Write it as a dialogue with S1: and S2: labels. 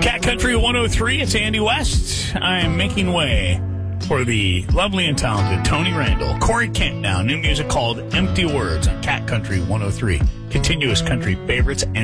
S1: Cat Country 103, it's Andy West. I'm making way for the lovely and talented Tony Randall. Corey Kent now, new music called Empty Words on Cat Country 103. Continuous country favorites and